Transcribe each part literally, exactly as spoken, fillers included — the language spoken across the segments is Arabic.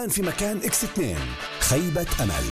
في مكان إكس اثنين خيبة أمل.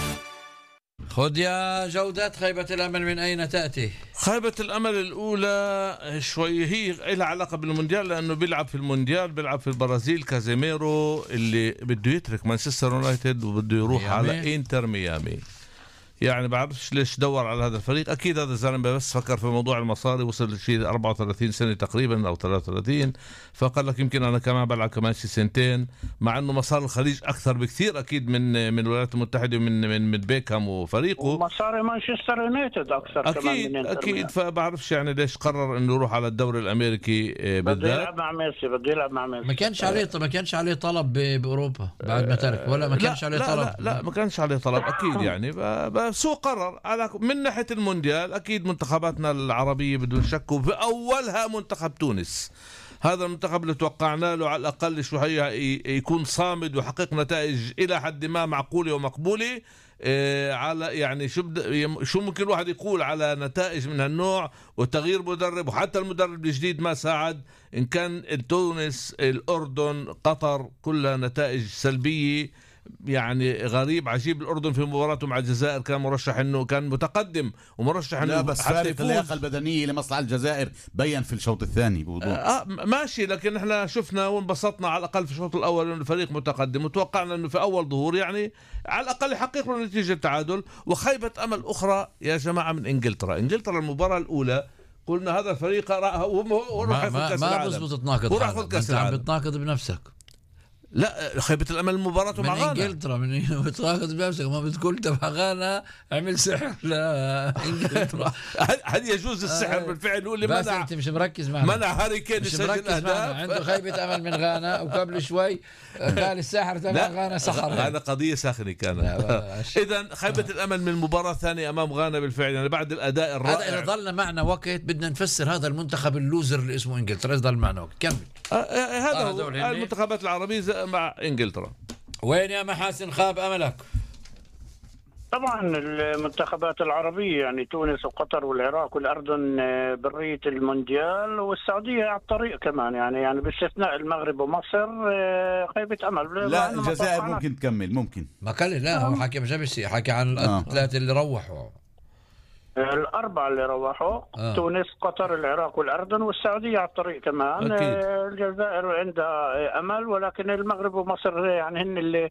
خذ يا جودات خيبة الأمل، من أين تأتي؟ خيبة الأمل الأولى شوي هي لها علاقة بالمونديال، لأنه بيلعب في المونديال، بيلعب في البرازيل كازيميرو اللي بده يترك مانشستر يونايتد وبده يروح ميامي. على إنتر ميامي. يعني بعرفش ليش دور على هذا الفريق. أكيد هذا الزلمة بس فكر في موضوع المصاري، وصل لشيء أربعة وثلاثين سنة تقريبا أو ثلاثة وثلاثين، فقال لك يمكن أنا كمان بلعب كمان شي سنتين، مع أنه مصاري الخليج أكثر بكثير أكيد من من الولايات المتحدة ومن من من بيكهام وفريقه، ومصاري مانشستر يونايتد أكثر أكيد كمان من إنتر أكيد. فبعرفش يعني ليش قرر إنه يروح على الدوري الأمريكي بالذات. بده يلعب مع ميسي، بده يلعب مع ميسي. ما كانش عليه ما كانش عليه طلب بأوروبا بعد ما ترك، ولا ما كانش عليه لا طلب؟ لا, لا ما كانش عليه طلب أكيد. يعني بس هو قرر على من ناحية المونديال. أكيد منتخباتنا العربية بدون شك، وبأولها منتخب تونس. هذا المنتخب اللي توقعنا له على الأقل شو هي يكون صامد ويحقق نتائج إلى حد ما معقولة ومقبولة. إيه على يعني شو شو ممكن الواحد يقول على نتائج من هالنوع، وتغيير مدرب، وحتى المدرب الجديد ما ساعد. إن كان تونس، الأردن، قطر، كلها نتائج سلبية. يعني غريب عجيب. الأردن في مباراته مع الجزائر كان مرشح إنه كان متقدم ومرشح إنه لا بس فارق اللياقة البدنية لمصلحة الجزائر بين في الشوط الثاني بوضوح. آه ماشي، لكن احنا شفنا وانبسطنا على الأقل في الشوط الأول إنه الفريق متقدم، وتوقعنا إنه في أول ظهور يعني على الأقل يحقق له نتيجة تعادل. وخيبة أمل أخرى يا جماعة من إنجلترا. إنجلترا المباراة الأولى قلنا هذا الفريق وراح ياخذ كأس العالم. ما بزبط تناقض، وراح ياخذ كأس العالم. انت عم بتناقض بنفسك. لا خيبة الأمل مباراة مع غانا من إنجلترا، من بتناقض بنفسك. ما بتقول تبع غانا عمل سحر لإنجلترا. هل يجوز السحر بالفعل؟ هو اللي بس منع، انت مش مركز معنا. منع هاري كين يسجل أهداف. عنده خيبة أمل من غانا، وقبل شوي قال الساحر تبع غانا سحر. غانا قضية ساخنة كانت. إذن خيبة الأمل من المباراة الثانية أمام غانا بالفعل، يعني بعد الأداء الرائع. هذا إذا ضلنا معنا وقت بدنا نفسر هذا المنتخب اللوزر اللي اسمه إنجلترا. إذا ضل معنا وقت كمل. هذا هو المنتخبات العربية مع إنجلترا. وين يا محاسن خاب أملك؟ طبعا المنتخبات العربية يعني تونس وقطر والعراق والأردن برية المونديال، والسعودية على الطريق كمان، يعني يعني باستثناء المغرب ومصر خيبة أمل. لا الجزائر ممكن تكمل، ممكن ما قال لا هو حكي مش بس حكي عن الثلاثة اللي روحوا، الأربعة اللي روحوا. آه. تونس، قطر، العراق والأردن والسعودية على الطريق كمان. أكيد. الجزائر عندها أمل، ولكن المغرب ومصر يعني هن اللي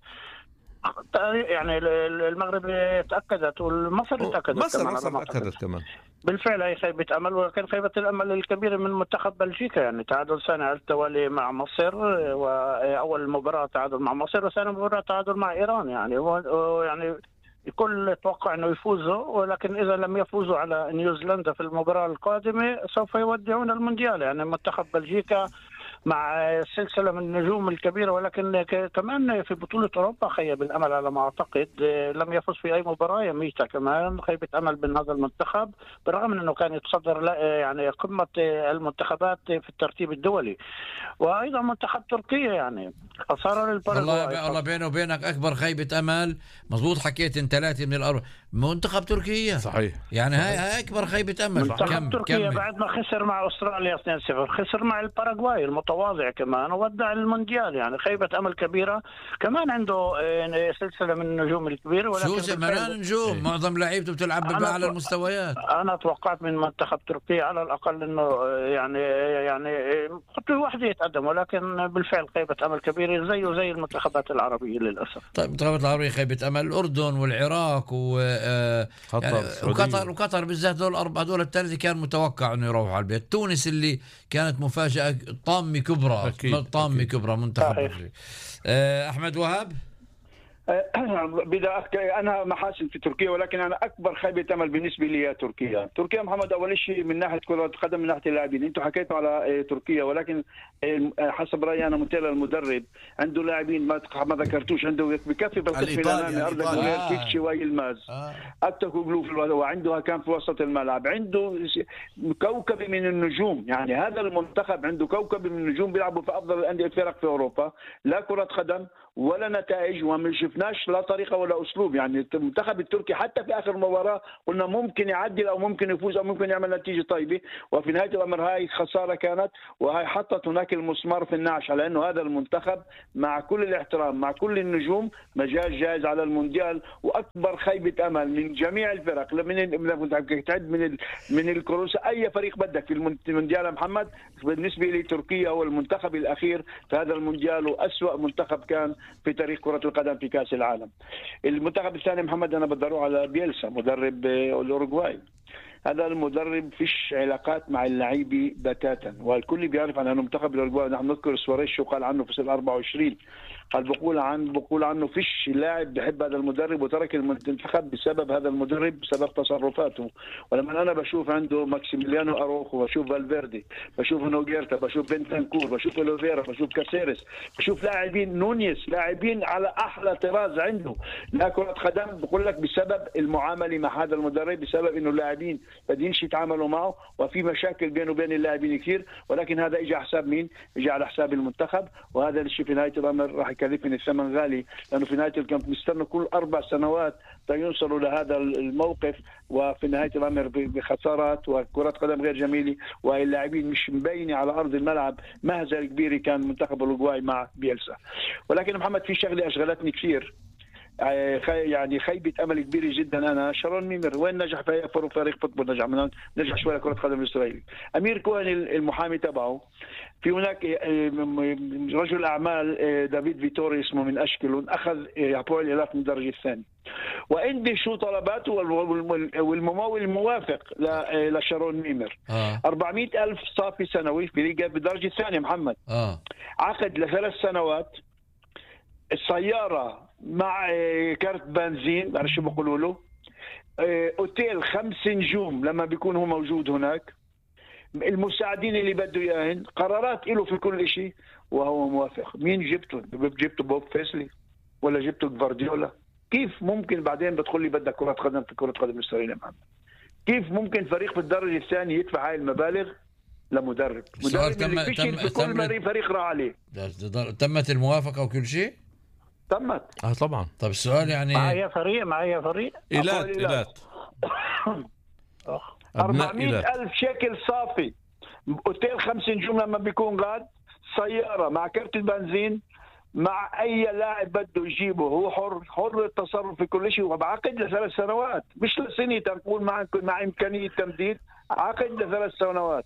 يعني المغرب تأكدت والمصر تأكدت مصر كمان. مصر تأكدت كمان بالفعل. هي خيبة أمل، ولكن خيبة الأمل الكبيرة من منتخب بلجيكا، يعني تعادل ثاني على التوالي مع مصر، وأول مباراة تعادل مع مصر، وثاني مباراة تعادل مع إيران. يعني يعني الكل توقع أنه يفوزوا، ولكن إذا لم يفوزوا على نيوزيلندا في المباراة القادمة سوف يودعون المونديال. يعني منتخب بلجيكا مع سلسلة من النجوم الكبيرة، ولكن كمان في بطولة أوروبا خيب الأمل على ما أعتقد. لم يفوز في أي مباراة. يميتا كمان خيبة أمل من هذا المنتخب، بالرغم من أنه كان يتصدر يعني قمة المنتخبات في الترتيب الدولي. وأيضا منتخب تركيا يعني خسارة للباراغواي. والله الله بينه وبينك أكبر خيبة أمل. مظبوط حكيت إن ثلاثة من الأربعة منتخب تركيا. صحيح. يعني هاي هاي أكبر خيبة أمل. منتخب كم تركيا كم بعد ما خسر مع أستراليا اثنين صفر، خسر مع الباراغواي المتواضع كمان، وودع المونديال. يعني خيبة أمل كبيرة. كمان عنده سلسلة من النجوم الكبيرة، ولكن شو زمان نجوم معظم لعيبته بتلعب بأعلى المستويات. أنا توقعت من منتخب تركيا على الأقل إنه يعني يعني خطوة واحدة يتقدم، ولكن بالفعل خيبة أمل كبيرة زيه زي المنتخبات العربية للأسف. طيب المنتخبات العربية خيبة أمل. الأردن والعراق و يعني وقطر وقطر بالذات دول الأربعة دول الثلاثة كان متوقع إنه يروحوا على البيت. تونس اللي كانت مفاجأة طامة كبرى، طامة كبرى منتخب. أه أحمد وهاب. بدي أحكي أنا محاسن في تركيا، ولكن أنا أكبر خيبة أمل بالنسبة لي هي تركيا. تركيا محمد أول شيء من ناحية كرة القدم، من ناحية اللاعبين أنتم حكيتوا على تركيا، ولكن حسب رأيي أنا مونتيلا المدرب عنده لاعبين ما ما ذكرتوش، عنده بكفي بالقسم الأمامي أردا غولير، كيتشي، ويلماز، أتاكوغلو في الوسط، وعنده كان في وسط الملعب، عنده كوكب من النجوم. يعني هذا المنتخب عنده كوكب من النجوم بيلعبوا في أفضل الأندية الفرق في أوروبا، لا كرة قدم ولا نتائج وما شفناش لا طريقه ولا اسلوب. يعني المنتخب التركي حتى في اخر مباراه قلنا ممكن يعدل او ممكن يفوز او ممكن يعمل نتيجه طيبه، وفي نهايه الامر هاي خساره كانت، وهي حطت هناك المسمار في النعش على انه هذا المنتخب مع كل الاحترام مع كل النجوم مجال جاهز على المونديال. واكبر خيبه امل من جميع الفرق، من تعد من من الكروس اي فريق بدك في المونديال يا محمد، بالنسبه لي تركيا هو المنتخب الاخير في هذا المونديال واسوا منتخب كان في تاريخ كره القدم في كاس العالم. المنتخب الثاني محمد انا بدي اروح على بيلسا مدرب الاوروغواي. هذا المدرب فيش علاقات مع اللعيبه بتاتا، والكل بيعرف عن انه منتخب الاوروغواي. نحن نذكر سواريز شو قال عنه في سنه أربعة وعشرين، قال بقول عن بقول عنه فيش لاعب بحب هذا المدرب وترك المنتخب بسبب هذا المدرب بسبب تصرفاته. ولما انا بشوف عنده ماكسيميليانو اروخو، بشوف فالفيردي، بشوف نوغيرتا، بشوف بنتنكور، بشوف اوليفيرا، بشوف كاسيرس، بشوف لاعبين نونيس، لاعبين على احلى طراز عنده. لا كرة قدم بقول لك بسبب المعامله مع هذا المدرب، بسبب انه اللاعبين بدينش يتعاملوا معه وفي مشاكل بينه وبين اللاعبين كثير. ولكن هذا اجى على حساب مين؟ اجى على حساب المنتخب، وهذا الشيء في نهايه الامر راح يكلفني الثمن غالي، لانه في نهايه الكامب بيستنوا كل اربع سنوات يوصلوا لهذا الموقف، وفي نهايه الامر بخسارات وكره قدم غير جميله، واللاعبين مش مبينه على ارض الملعب. مهزله كبيره كان منتخب الاوروغواي مع بيلسا. ولكن محمد في شغله اشغلتني كثير، يعني خيبة أمل كبيرة جدا. أنا شارون ميمر وين نجح في فريق فوتبول؟ نجح نجح شوية كرة قدم الإسرائيلي. أمير كوهن المحامي تبعه، في هناك رجل أعمال دافيد فيتوري اسمه من أشكلون أخذ هابويل إيلات من الدرجة الثانية، وعندي شو طلباته والممول الموافق لشارون ميمر. آه. أربعمائة ألف صافي سنوي في ليجا بالدرجة الثانية محمد. آه. عقد لثلاث سنوات، السيارة مع كارت بنزين، أنا شو بقولوا له، أوتيل خمس نجوم لما بيكون هو موجود هناك، المساعدين اللي بده إياهن، قرارات له في كل شيء وهو موافق. مين جبته؟ جبته بوب فيسلي ولا جبته جوارديولا؟ كيف ممكن بعدين بتقول لي بدك كرة قدم في كرة قدم إسرائيلية محمد؟ كيف ممكن فريق في الدرجة الثانية يدفع هاي المبالغ لمدرب؟ مدرب تم اللي تم في كل مريض فريق راح عليه. تمت الموافقة وكل شيء؟ تمت. اه طبعا. طب السؤال يعني معايا فريق معايا فريق إيلات إيلات أربعمائة ألف شيكل صافي، أوتيل خمس نجوم لما بيكون غاد، سيارة مع كارت البنزين، مع أي لاعب بده يجيبه هو حر حر التصرف في كل شيء، وبعقد لثلاث سنوات مش لسنة تقول مع مع إمكانية تمديد، عقد لثلاث سنوات.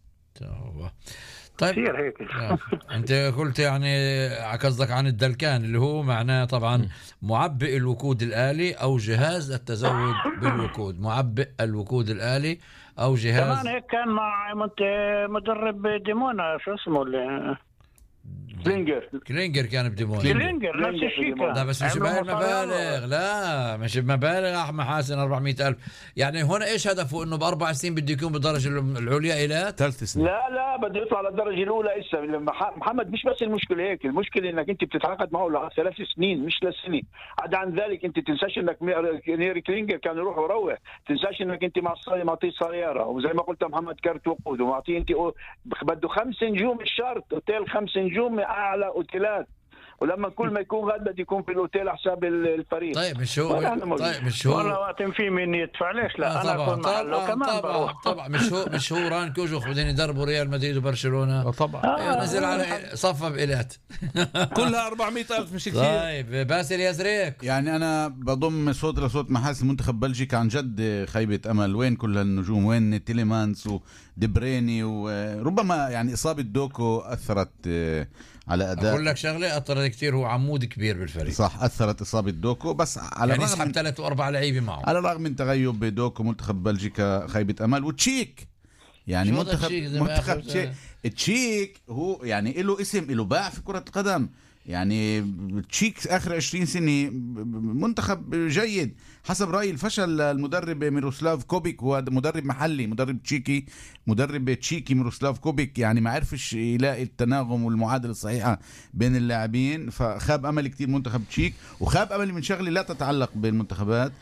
طيب هيك. آه. انت قلت يعني قصدك عن الدلكان اللي هو معناه طبعا معبئ الوقود الآلي او جهاز التزود بالوقود، معبئ الوقود الآلي او جهاز. كمان هيك كان مع مدرب ديمونا شو اسمه اللي كلينجر كلينجر كان بديمونا. كلينجر نفس الشيء كان. لا بس مش بهالمبالغ، لا مش بمبالغ احمد حسن أربعمائة ألف. يعني هنا ايش هدفه؟ انه باربع سنين بده يكون بالدرجه العليا الى ثلاث سنين؟ لا لا بده يطلع للدرجه الاولى. اسا محمد مش بس المشكله هيك، المشكله انك انت بتتعاقد معه لثلاث سنين مش لسنه. عدا عن ذلك انت تنساش انك نيري كلينجر كان يروح ويروح، تنساش انك انت مع معطيه سياره، وزي ما قلت محمد كارت وقود، ومعطيه انت بده خمس نجوم الشرط، اوتيل خمس نجوم اعلى اوتيلات، ولما كل ما يكون غاد بده يكون في الاوتيل على حساب الفريق. طيب مش هو طيب مش هو والله وقت في مين يدفع ليش لا آه انا اكون محله كمان طبعا بروح. طبعا مش هو مش هو ران كوجوخ بدين يدربوا ريال مدريد وبرشلونه طبعا. آه نزل على صفى بإيلات كلها أربعمائة ألف مش كثير. طيب باسل يزريك. يعني انا بضم صوت لصوت محاسن منتخب بلجيكا، عن جد خيبة امل. وين كل هالنجوم؟ وين تيليمانس ودبريني؟ وربما يعني اصابة دوكو اثرت على اداء. اقول لك شغله اثرت كثير، هو عمود كبير بالفريق. صح اثرت اصابه دوكو، بس على يعني الرغم يسحب ثلاث واربع لعيبه معه. على الرغم من تغيب دوكو منتخب بلجيكا خيبه امل. وتشيك يعني منتخب منتخب تشيك, تشيك هو يعني له اسم، له باع في كره القدم. يعني تشيك اخر عشرين سنه منتخب جيد حسب رايي. الفشل المدرب ميروسلاف كوبيك، هو مدرب محلي، مدرب تشيكي، مدرب تشيكي ميروسلاف كوبيك، يعني ما عرفش يلاقي التناغم والمعادله الصحيحه بين اللاعبين، فخاب امل كتير منتخب تشيك. وخاب امل من شغله لا تتعلق بالمنتخبات،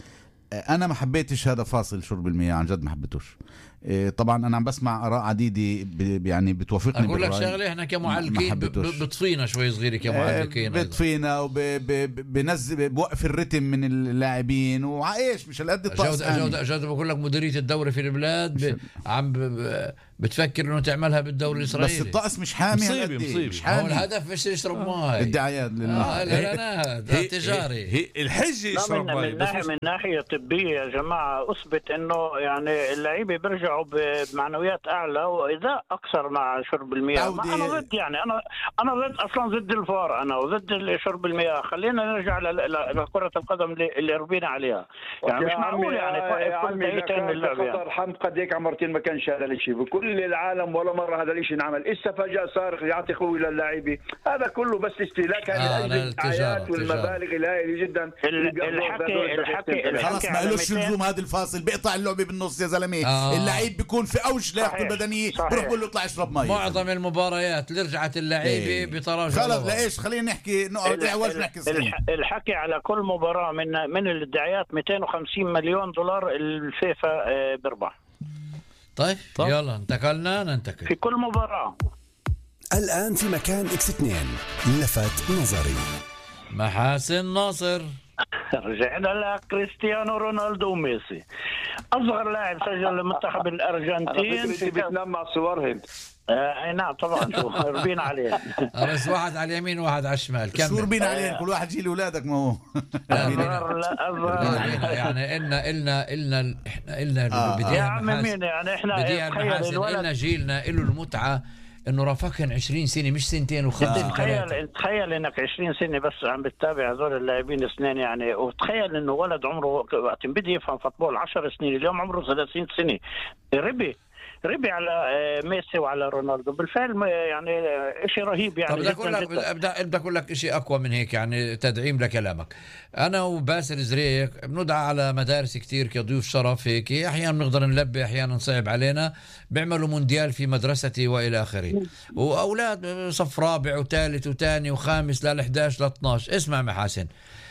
انا ما حبيتش هذا فاصل شرب المياه، عن جد ما حبيتوش. طبعا انا عم بسمع اراء عديده يعني بتوافقني. اقول لك شغله، احنا كمعلقين بتطفينا شوي صغيره كمعلقين، بتطفينا وبنزل بوقف الرتم من اللاعبين وعايش مش هالقد الطقس. جوده جوده جوده بقول لك مديريه الدوري في البلاد عم بتفكر انه تعملها بالدوري الاسرائيلي، بس الطقس مش حامي. مصيبه مصيبه مش حامي. هو الهدف مش يشرب ماي، الدعايات للاعلانات تجاري. هي الحجه يشرب ماي. من ناحيه من ناحيه طبيه يا جماعه اثبت انه يعني اللعيبه بيرجعوا بمعنويات اعلى واذا اكثر مع شرب المياه. ما انا ضد، يعني انا انا ضد اصلا، ضد الفار انا وضد شرب المياه. خلينا نرجع لكره القدم اللي ربينا عليها. يعني مش معقول يعني توقف كل دقيقتين اللعبه. يعني حمد قد هيك عمرتين ما كانش هذا الشيء بكل العالم، ولا مره هذا الشيء انعمل. اسا فجاه صار يعطي خوي للاعبين، هذا كله بس استهلاك آه لاجل الدعايات والمبالغ الهائله جدا. الحكي الحكي خلاص ما قالوش لزوم هذا الفاصل، بيقطع اللعبه بالنص يا زلمه. آه. اللعيب بيكون في اوج لياقته البدنيه، بروح بقول له اطلع اشرب مي. معظم المباريات اللي رجعت اللعيبه ايه. بتراجع. خلاص لايش خلينا نحكي نقعد عوج نحكي صحيح. الحكي على كل مباراه من من الادعاءات مئتين وخمسين مليون دولار الفيفا بيربح. طيب, طيب يلا انتقلنا ننتقل في كل مباراه. الآن في مكان إكس اثنين لفت نظري محاسن ناصر. رجعنا لكريستيانو رونالدو وميسي. أصغر لاعب سجل لمنتخب الأرجنتين في بتنام مع صورهم. اي نعم طبعا، شو ربينا عليه. بس واحد على اليمين وواحد على الشمال. شو ربينا عليه؟ كل واحد جيل اولادك. ما هو يعني إلنا إلنا إلنا إحنا إلنا بديها يا عم مين يعني إحنا إلنا جيلنا إله المتعة انه رافقهم عشرين سنه مش سنتين وخمسه. تخيل تخيل انك عشرين سنه بس عم بتتابع هذول اللاعبين اثنين يعني، وتخيل انه ولد عمره وقت بدي يفهم فوتبول عشر سنين، اليوم عمره ثلاثين سنه. ربي ربي على ميسي وعلى رونالدو بالفعل، يعني شيء رهيب يعني. طب بدي اقول لك بدي اقول لك شيء اقوى من هيك يعني تدعيم لكلامك. انا وباسل زريق بندعى على مدارس كتير كضيوف شرف هيك، احيانا بنقدر نلبي احيانا صعب علينا، بيعملوا مونديال في مدرستي والى اخره، واولاد صف رابع وثالث وثاني وخامس لل إحدى عشر ل اثني عشر. اسمع محاسن،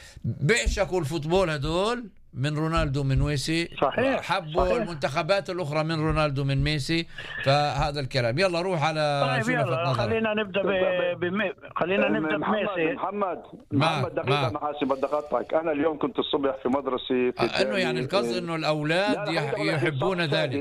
بيعشقوا الفوتبول هدول من رونالدو من ميسي. صحيح. حبوا صحيح. المنتخبات الأخرى من رونالدو من ميسي. فهذا الكلام. يلا روح على طيب يلا خلينا نبدأ ب... بم... خلينا نبدأ بميسي. محمد محمد دقيقة محاسن بدي أقاطعك. أنا اليوم كنت الصبح في مدرسة في أنه يعني القصد أنه الأولاد يح... يحبون ذلك.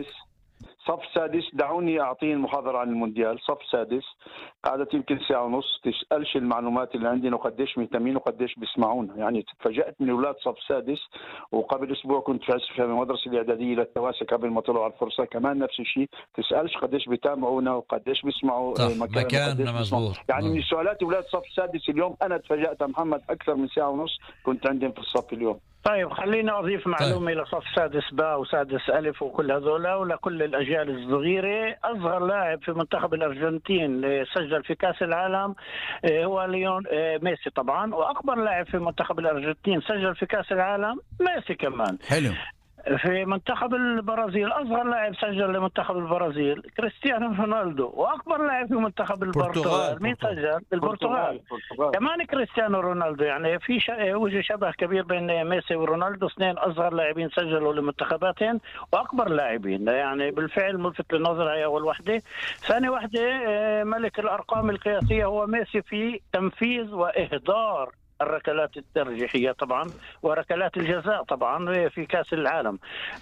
صف سادس، دعوني أعطيهم محاضرة عن المونديال. صف سادس قعدت يمكن ساعة ونص تسألش المعلومات اللي عندنا وقديش مهتمين وقديش بيسمعونا. يعني تفاجأت من أولاد صف سادس. وقبل أسبوع كنت في المدرسة الإعدادية للتواسي قبل ما طلعوا على الفرصة كمان نفس الشيء، تسألش قديش بيتابعونا وقديش بيسمعوا مكاننا مزبوط. يعني من سؤالات أولاد صف سادس اليوم أنا تفاجأت محمد أكثر من ساعة ونص كنت عندهم في الصف اليوم. طيب خليني أضيف معلومة طيب. لصف سادس باء وسادس ألف وكل هذولا ولكل الأجيال الصغيرة. أصغر لاعب في منتخب الأرجنتين سجل في كأس العالم هو ليون ميسي طبعا، وأكبر لاعب في منتخب الأرجنتين سجل في كأس العالم ميسي كمان. حلو. في منتخب البرازيل أصغر لاعب سجل لمنتخب البرازيل كريستيانو رونالدو، وأكبر لاعب في منتخب البرتغال مين سجل؟ البرتغال كمان كريستيانو رونالدو. يعني في وجه شبه كبير بين ميسي ورونالدو، اثنين أصغر لاعبين سجلوا لمنتخباتهم وأكبر لاعبين. يعني بالفعل ملفت للنظر. هي أول وحدة. ثاني وحدة ملك الأرقام القياسية هو ميسي في تنفيذ وإهدار الركلات الترجيحية طبعا وركلات الجزاء طبعا في كأس العالم.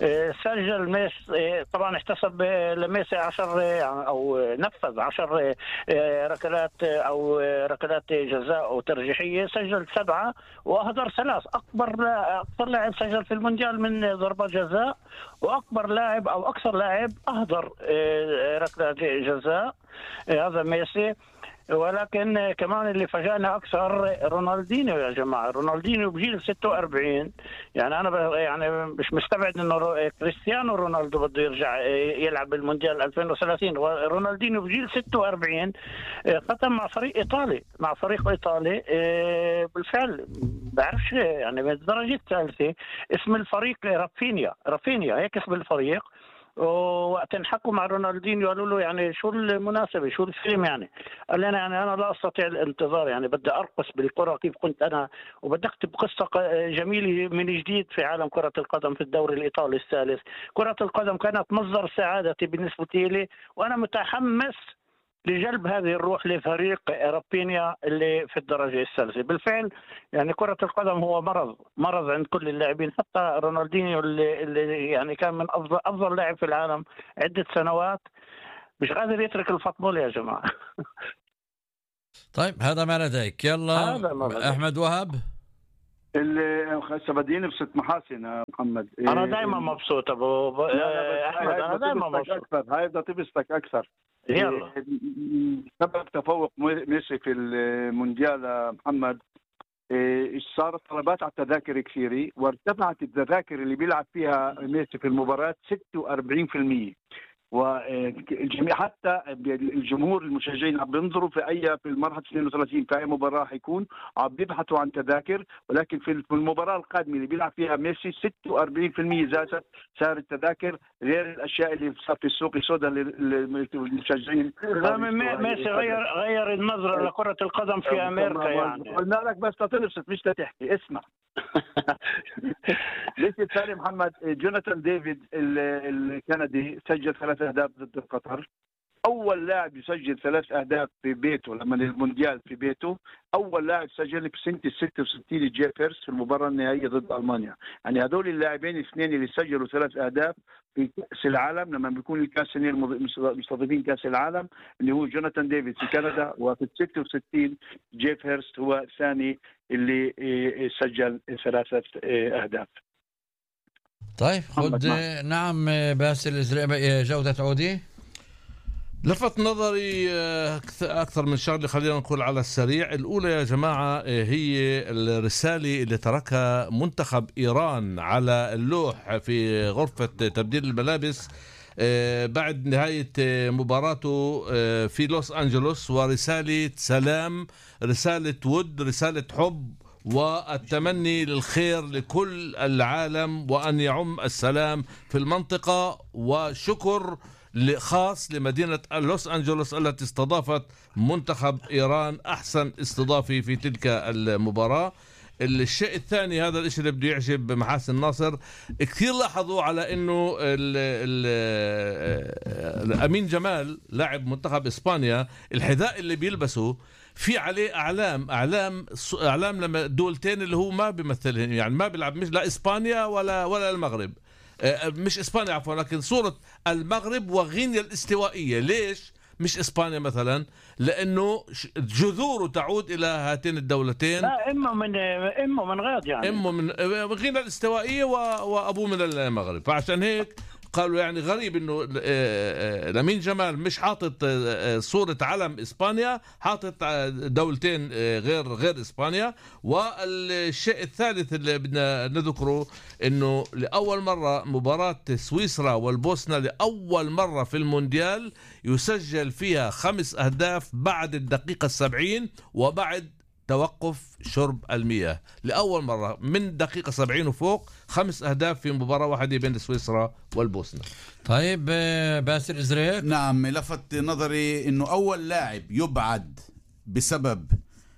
سجل ميسي طبعا احتسب لميسي عشر أو نفذ عشر ركلات أو ركلات جزاء أو ترجيحية، سجل سبعة وأهدر ثلاث. أكبر أكثر لاعب سجل في المونديال من ضربات جزاء، وأكبر لاعب أو أكثر لاعب أهدر ركلات جزاء هذا ميسي. ولكن كمان اللي فاجأنا أكثر رونالدينيو يا جماعة. رونالدينيو بجيل ستة وأربعين. يعني أنا يعني مش مستبعد إنه كريستيانو رونالدو بده يرجع يلعب بالمونديال ألفين وثلاثين. رونالدينيو بجيل ستة وأربعين ختم مع فريق إيطالي مع فريق إيطالي بالفعل بعرفش يعني من الدرجة الثالثة. اسم الفريق رافينيا رافينيا هيك اسم الفريق. ووقت انحكوا مع رونالدينيو قالوا له يعني شو المناسبة شو الفيلم يعني، قال لنا يعني أنا لا أستطيع الانتظار، يعني بدي أرقص بالكرة كيف كنت أنا، وبدي أكتب قصة جميلة من جديد في عالم كرة القدم في الدوري الإيطالي الثالث. كرة القدم كانت مصدر سعادتي بالنسبة لي، وأنا متحمس لجلب هذه الروح لفريق رابينيا اللي في الدرجة الثالثة. بالفعل يعني كرة القدم هو مرض مرض عند كل اللاعبين، حتى رونالدينيو اللي, اللي يعني كان من أفضل, أفضل لاعب في العالم عدة سنوات مش قادر يترك الفوتبول يا جماعة. طيب هذا ما لديك. يلا أحمد وهب. اللي بدي نبسط محاسن محمد. أنا دائما مبسوط أبو أحمد، أنا دائما مبسوط. هاي بدها تبسطك أكثر. يلا. سبب تفوق ميسي في المونديال محمد، صارت طلبات على التذاكر كثيرة، وارتفعت التذاكر اللي بيلعب فيها ميسي في المباراة ستة وأربعين بالمئة، والجميع حتى الجمهور المشجعين عم بينظروا في اي في المرحله اثنين وثلاثين في اي مباراه حيكون عم بيبحثوا عن تذاكر، ولكن في المباراه القادمه اللي بيلعب فيها ميسي ستة وأربعين بالمئة زادت سعر التذاكر، غير الاشياء اللي صار في السوق السوداء للمشجعين. ميسي غير غير النظره لكره القدم في امريكا. يعني قلنا لك بس تنبسط مش تحكي، اسمع. ليش الثاني محمد، جوناثان ديفيد الكندي سجل ثلاث اهداف ضد قطر، اول لاعب يسجل ثلاث اهداف في بيته لما المونديال في بيته، اول لاعب سجل في سنه ستة وستين جيفرس في المباراه النهائيه ضد المانيا. يعني هذول اللاعبين الاثنين اللي سجلوا ثلاث اهداف في كاس العالم لما بيكون الكاس مستضيفين كاس العالم، اللي هو جوناثان ديفيد في كندا، وفي ستة وستين جيف هيرست هو الثاني اللي سجل ثلاثه اهداف. طيب خد. نعم باسل إزرائيل، جودة عودي. لفت نظري أكثر من شغلة، خلينا نقول على السريع. الأولى يا جماعة هي الرسالة اللي تركها منتخب إيران على اللوح في غرفة تبديل الملابس بعد نهاية مباراته في لوس أنجلوس، ورسالة سلام، رسالة ود، رسالة حب والتمني للخير لكل العالم، وأن يعم السلام في المنطقة، وشكر خاص لمدينة لوس أنجلوس التي استضافت منتخب إيران أحسن استضافة في تلك المباراة. الشيء الثاني، هذا الشيء اللي بده يعجب محاسن ناصر، كثير لاحظوا على انه ال ال الامين جمال لاعب منتخب اسبانيا، الحذاء اللي بيلبسه في عليه اعلام اعلام اعلام لما دولتين اللي هو ما بيمثلهم، يعني ما بيلعب مش لا اسبانيا ولا ولا المغرب، مش اسبانيا عفوا، لكن صورة المغرب وغينيا الاستوائية. ليش مش اسبانيا مثلا؟ لانه جذوره تعود الى هاتين الدولتين. لا، امه من امه من غاد، يعني امه من غينيا الاستوائية وابوه من المغرب. فعشان هيك قالوا يعني غريب انه لامين جمال مش حاطط صورة علم اسبانيا، حاطط دولتين غير غير اسبانيا. والشيء الثالث اللي بدنا نذكره انه لاول مرة مباراة سويسرا والبوسنة لاول مرة في المونديال يسجل فيها خمس اهداف بعد الدقيقة السبعين وبعد توقف شرب المياه. لأول مرة من دقيقة سبعين وفوق خمس أهداف في مباراة واحدة بين سويسرا والبوسنة. طيب باسل إزرائيل. نعم، لفت نظري أنه أول لاعب يبعد بسبب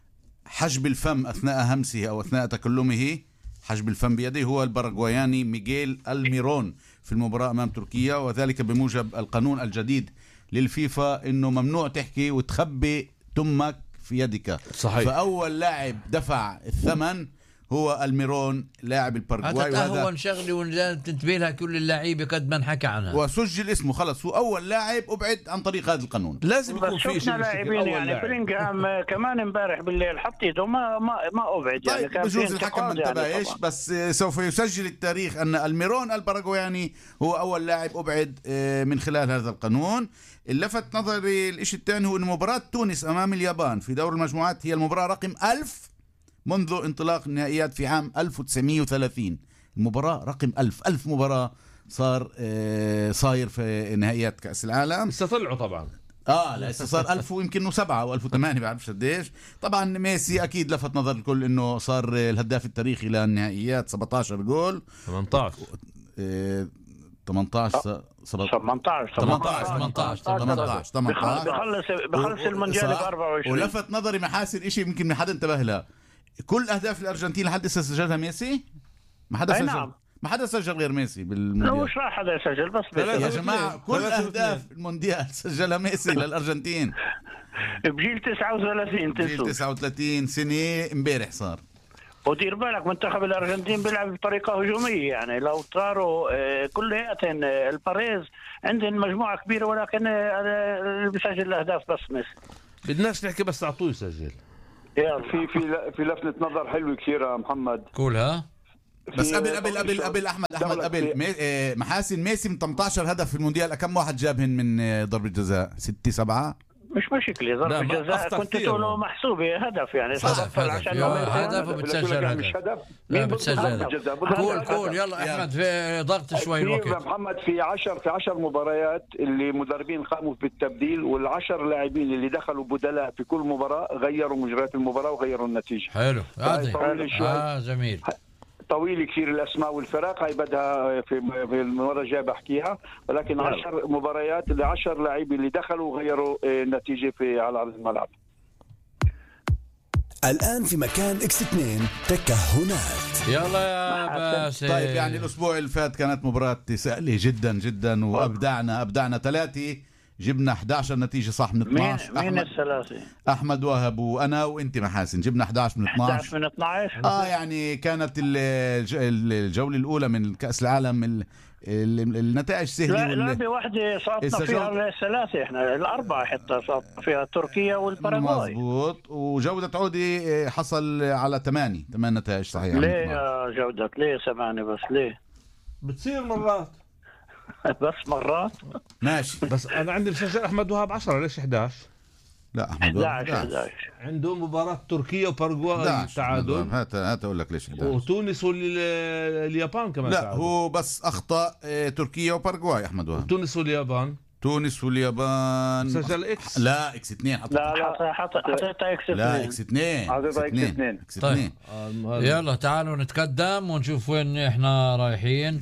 حجب الفم أثناء همسه أو أثناء تكلمه، حجب الفم بيده، هو الباراغواياني ميغيل ألميرون في المباراة أمام تركيا، وذلك بموجب القانون الجديد للفيفا أنه ممنوع تحكي وتخبي تمك في يدك. صحيح. فأول لاعب دفع الثمن هو الميرون لاعب الباراغواي، هذا أهون شغلة وتنتبه لها كل اللاعبين قد ما نحكى عنها، وسجل اسمه خلص هو أول لاعب أبعد عن طريق هذا القانون. لازم يكون في شيء لاعبين يعني بلينغهام كمان امبارح بالليل حط يده ما ما ما أبعد. طيب يعني كان بجوز الحكم ما انتبهش، يعني بس سوف يسجل التاريخ أن الميرون الباراغواياني هو أول لاعب أبعد من خلال هذا القانون. اللفت نظري الاشي الثاني هو أن مباراة تونس أمام اليابان في دور المجموعات هي المباراة رقم ألف منذ انطلاق النهائيات في عام ألف وتسعمية وثلاثين. المباراة رقم ألف ألف مباراة صار صاير في نهائيات كأس العالم. استطلعوا طبعا اه لا صار ألف ويمكن سبعة أو ألف وثمانية بعرفش قديش. طبعا ميسي أكيد لفت نظر الكل إنه صار الهداف التاريخي للنهائيات سبعة عشر جول ثمانية عشر ثمانية عشر ثمانية عشر ثمانية عشر ثمانية عشر بخلص بخلص المونديال ب أربعة وعشرين. ولفت نظري محاسن إشي يمكن ما حدا انتبه له، كل أهداف الأرجنتين لحد هسه سجلها ميسي، ما حدا سجل. نعم. ما حدا سجل غير ميسي بالمونديال. لا مش راح حدا يسجل بس يا جماعة كل أهداف المونديال سجلها ميسي للأرجنتين بجيل تسعة وثلاثين بجيل تسعة وثلاثين سنة امبارح صار. ودير بالك منتخب الأرجنتين بيلعب بطريقة هجومية، يعني لو صاروا كلياتهم الباريز عندهم مجموعة كبيرة ولكن اللي بيسجل الأهداف بس ميسي. بدناش نحكي بس أعطوه يسجل. في في في لفتة نظر حلوة كثير يا محمد. قولها. بس قبل قبل قبل قبل احمد احمد قبل مي... محاسن ميسي من ثمانية عشر هدف في المونديال كم واحد جابهن من ضربة جزاء؟ ستة سبعة مش مشكلة ضربة جزاء كنت تقوله محسوبة هدف يعني صح عشان هدف وبتسجل هدف. لا بتسجل هدف. قول قول يلا احمد في ضغط شوي الوقت. محمد في عشر في عشر مباريات اللي مدربين قاموا بالتبديل، والعشر لاعبين اللي دخلوا بدلاء في كل مباراة غيروا مجريات المباراة وغيروا النتيجة. حلو هذا اه جميل. طويل كثير الاسماء والفرق، هاي بدها في المره الجايه بحكيها، ولكن عشر مباريات لعشر لاعبين اللي دخلوا وغيروا النتيجه في على ارض الملعب. الان في مكان اكس اثنين تكهنات. يلا يا باسل. طيب يعني الاسبوع اللي فات كانت مباراه سهله جدا جدا وابدعنا ابدعنا ثلاثه، جبنا أحد عشر نتيجة صح من اثني عشر. مين مين الثلاثة؟ أحمد وهب وأنا وأنت محاسن جبنا أحد عشر من اثني عشر. أحد عشر من اثني عشر. آه يعني كانت الجولة الأولى من كأس العالم ال ال النتائج سهلة. لا لعبة واحدة صعدنا فيها الثلاثة، إحنا الأربعة حتى صعدنا فيها تركيا والباراغواي. مظبوط. وجودة عودي حصل على ثمانية ثمان نتائج صحيحة. ليه يا جودة ليه ثمانية بس ليه؟ بتصير مرات بس مرات ماشي. بس انا عندي مسجل احمد وهاب عشرة، ليش أحد عشر؟ لا احمد وهاب أحد عشر. عنده مباراة تركيا وباراغواي تعادل. هات هات اقول لك ليش أحد عشر. وتونس واليابان كمان لا تعادل. هو بس اخطا تركيا وباراغواي احمد وهاب. تونس واليابان تونس واليابان سجل اكس. لا اكس اثنين. لا لا حطيتها اكس اثنين. لا اكس اثنين. حطيتها اكس اثنين. طيب يلا تعالوا نتقدم ونشوف وين احنا رايحين.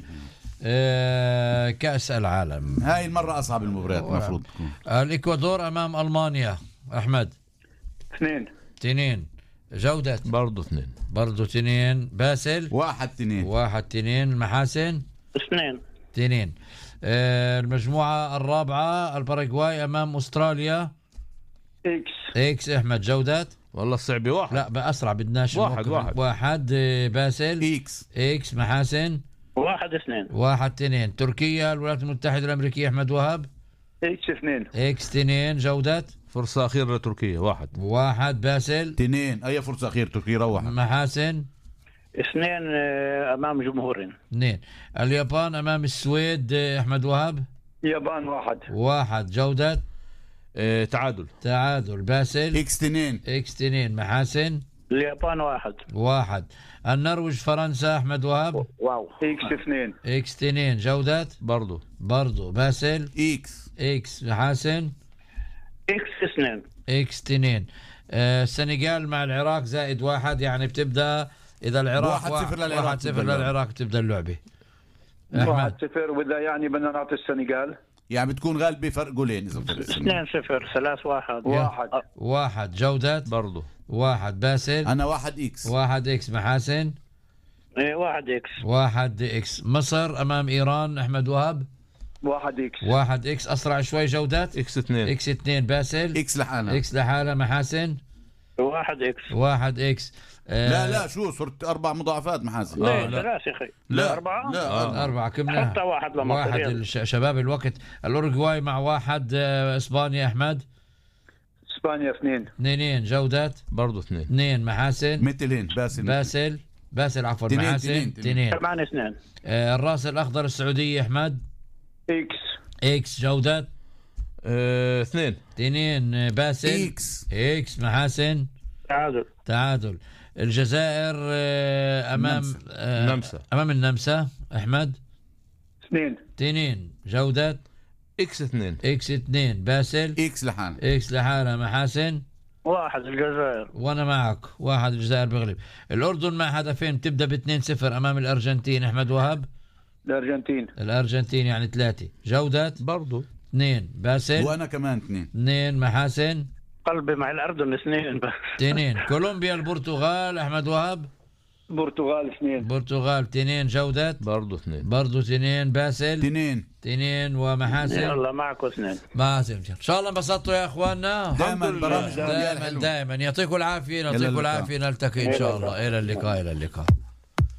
آه كأس العالم هاي المرة أصعب المباريات المفروض تكون. الإكوادور أمام ألمانيا. أحمد اثنين اثنين. جودة برضو اثنين برضو اثنين. باسل واحد اثنين. واحد اثنين. محاسن اثنين اثنين. آه المجموعة الرابعة الباراغواي أمام أستراليا. اكس اكس. أحمد. جودة والله صعبة. واحد. لا بأسرع بدناش. واحد واحد واحد. باسل اكس. اكس. محاسن واحد اثنين. واحد اثنين. تركيا الولايات المتحدة الأمريكية. أحمد وهاب اكس اثنين. اكس اثنين. جودة فرصة أخيرة لتركيا. واحد واحد. باسل اثنين. أي فرصة أخيرة تركيا روح. محاسن اثنين امام جمهورين. اثنين. اليابان امام السويد. احمد وهاب يابان واحد. واحد. جودة اه تعادل. تعادل. باسل اكس اثنين. اكس اثنين. محاسن اليابان واحد. واحد. النرويج فرنسا. احمد وهاب واو اكس اثنين. اكس اثنين. جودة برضو برضو. باسل اكس. اكس. محاسن اكس اثنين. اكس اثنين. آه السنغال مع العراق زائد واحد، يعني بتبدأ إذا العراق واحد صفر للعراق. واحد صفر للعراق تبدأ اللعبة. واحد صفر وإذا يعني بدنا نعطي السنغال يعني بتكون غالبة فرق جولين. إذا اثنين صفر. ثلاث واحد. واحد واحد. جودة برضو واحد. باسل أنا واحد إكس. واحد إكس. محاسن ايه واحد إكس. واحد إكس. مصر أمام إيران. أحمد وهاب واحد إكس. واحد إكس. أسرع شوي. جودة إكس اثنين. إكس اثنين. باسل إكس لحالة. إكس لحالة. محاسن واحد إكس. واحد إكس. آه لا لا شو صرت أربع مضاعفات محاسن. لا ثلاثة يا أخي. لا أربعة. لا آه. أربعة كملنا. حتى واحد لما واحد الشباب الوقت. الأوروغواي مع واحد. آه إسبانيا. أحمد إسبانيا اثنين. اثنين. جودة برضو اثنين. اثنين. محاسن مثلين. باسل باسل باسل عفوا. محاسن اثنين. كمان اثنين. آه الراس الأخضر السعودية. أحمد إكس. إكس. جودة اه اثنين. اثنين. باسل إكس. إكس. محاسن تعادل. تعادل. الجزائر آه أمام آه النمسا. أمام النمسا. أحمد اثنين. اثنين. جودة اكس اثنين. إكس اثنين. باسل إكس لحالة. إكس لحالة. محاسن واحد الجزائر. وانا معك. واحد الجزائر بغلب. الاردن مع هدفين بتبدا باثنين صفر امام الارجنتين. احمد وهاب الأرجنتين. الأرجنتين يعني ثلاثة. جودة برضو اثنين. باسل وأنا كمان اثنين. اثنين. محاسن قلبي مع الأردن اثنين بس. اثنين. كولومبيا البرتغال أحمد وهب. برتغال اثنين. برتغال اثنين. جودة برضو اثنين. برضو اثنين. باسل اثنين. اثنين. ومحاسن يلا معكم اثنين. محاسن. ان شاء الله انبسطتوا يا اخواننا. دائما برامج دائما دائما يعطيكم العافية. يعطيكم العافية. نلتقي ان شاء الله. الى اللقاء. الى اللقاء.